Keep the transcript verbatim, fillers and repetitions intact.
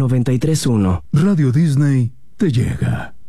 noventa y tres punto uno. Radio Disney te llega.